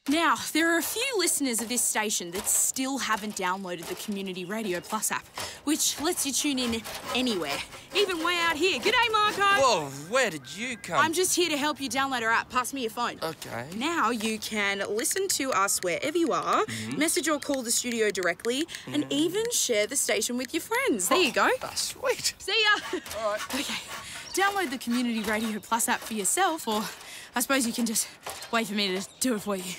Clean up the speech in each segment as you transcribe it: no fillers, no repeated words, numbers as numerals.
Now, there are a few listeners of this station that still haven't downloaded the Community Radio Plus app, which lets you tune in anywhere, even way out here. G'day, Marco. Whoa, where did you come? I'm just here to help you download our app. Pass me your phone. Okay. Now you can listen to us wherever you are, message or call the studio directly, and even share the station with your friends. There you go. That's sweet. See ya. All right. Okay, download the Community Radio Plus app for yourself, or I suppose you can just wait for me to do it for you.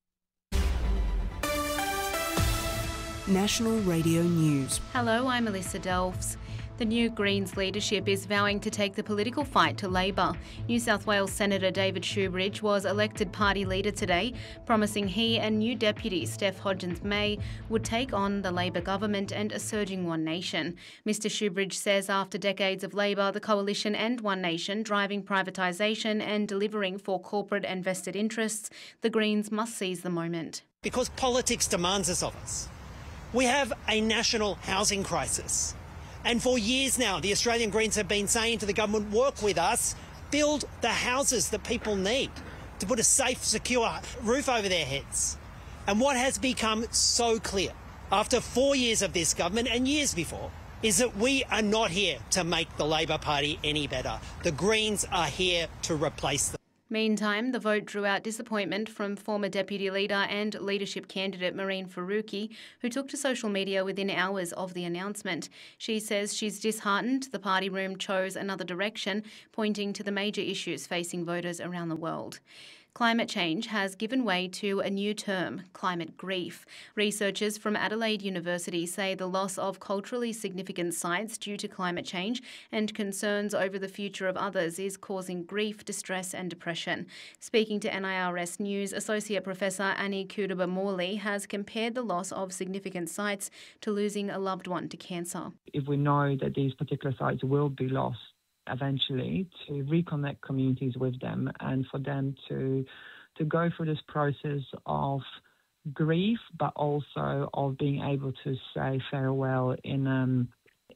National Radio News. Hello, I'm Melissa Delves. The new Greens leadership is vowing to take the political fight to Labor. New South Wales Senator David Shoebridge was elected party leader today, promising he and new deputy Steph Hodgins-May would take on the Labor government and a surging One Nation. Mr Shoebridge says after decades of Labor, the Coalition and One Nation driving privatisation and delivering for corporate and vested interests, the Greens must seize the moment. Because politics demands this of us. We have a national housing crisis. And for years now, the Australian Greens have been saying to the government, work with us, build the houses that people need to put a safe, secure roof over their heads. And what has become so clear after 4 years of this government and years before is that we are not here to make the Labor Party any better. The Greens are here to replace them. Meantime, the vote drew out disappointment from former Deputy Leader and leadership candidate Mehreen Faruqi, who took to social media within hours of the announcement. She says she's disheartened the party room chose another direction, pointing to the major issues facing voters around the world. Climate change has given way to a new term, climate grief. Researchers from Adelaide University say the loss of culturally significant sites due to climate change and concerns over the future of others is causing grief, distress and depression. Speaking to NIRS News, Associate Professor Annie Kuduba-Morley has compared the loss of significant sites to losing a loved one to cancer. If we know that these particular sites will be lost eventually, to reconnect communities with them and for them to go through this process of grief, but also of being able to say farewell in an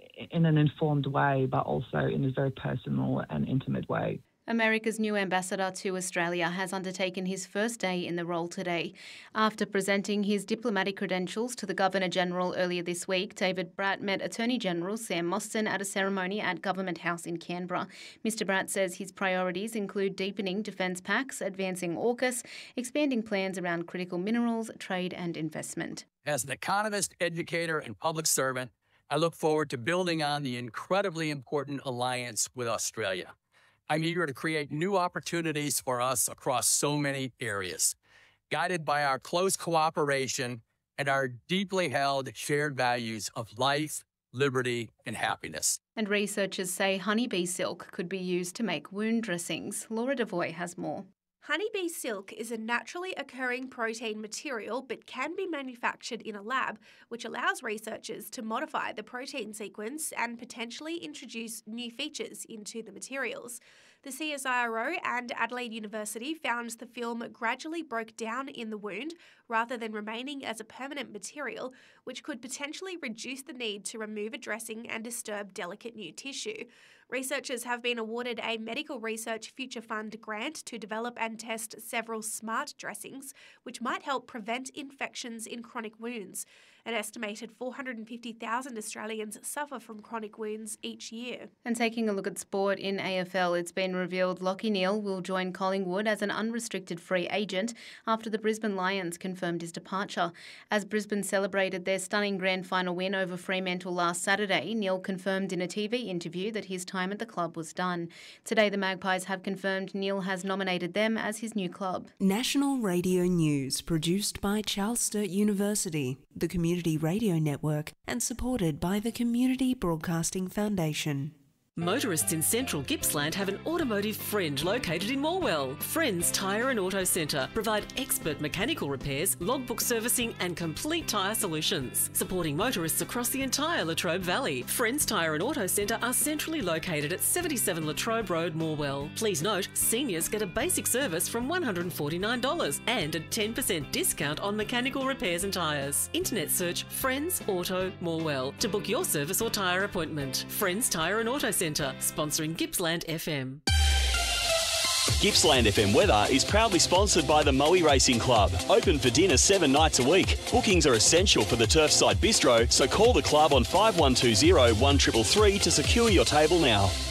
informed way, but also in a very personal and intimate way. America's new ambassador to Australia has undertaken his first day in the role today. After presenting his diplomatic credentials to the Governor-General earlier this week, David Bratt met Attorney-General Sam Mostyn at a ceremony at Government House in Canberra. Mr Bratt says his priorities include deepening defence pacts, advancing AUKUS, expanding plans around critical minerals, trade and investment. As an economist, educator and public servant, I look forward to building on the incredibly important alliance with Australia. I'm eager to create new opportunities for us across so many areas, guided by our close cooperation and our deeply held shared values of life, liberty, and happiness. And researchers say honeybee silk could be used to make wound dressings. Laura Devoy has more. Honeybee silk is a naturally occurring protein material but can be manufactured in a lab, which allows researchers to modify the protein sequence and potentially introduce new features into the materials. The CSIRO and Adelaide University found the film gradually broke down in the wound rather than remaining as a permanent material, which could potentially reduce the need to remove a dressing and disturb delicate new tissue. Researchers have been awarded a Medical Research Future Fund grant to develop and test several smart dressings, which might help prevent infections in chronic wounds. An estimated 450,000 Australians suffer from chronic wounds each year. And taking a look at sport in AFL, it's been revealed Lachie Neale will join Collingwood as an unrestricted free agent after the Brisbane Lions confirmed his departure. As Brisbane celebrated their stunning grand final win over Fremantle last Saturday, Neale confirmed in a TV interview that his time at the club was done. Today, the Magpies have confirmed Neale has nominated them as his new club. National Radio News, produced by Charles Sturt University, the Community Radio Network, and supported by the Community Broadcasting Foundation. Motorists in central Gippsland have an automotive friend located in Morwell. Friends Tyre and Auto Centre provide expert mechanical repairs, logbook servicing and complete tyre solutions, supporting motorists across the entire Latrobe Valley. Friends Tyre and Auto Centre are centrally located at 77 Latrobe Road, Morwell. Please note, seniors get a basic service from $149 and a 10% discount on mechanical repairs and tyres. Internet search Friends Auto Morwell to book your service or tyre appointment. Friends Tyre and Auto Centre, sponsoring Gippsland FM. Gippsland FM Weather is proudly sponsored by the Moe Racing Club. Open for dinner 7 nights a week. Bookings are essential for the Turfside Bistro, so call the club on 5120 1333 to secure your table now.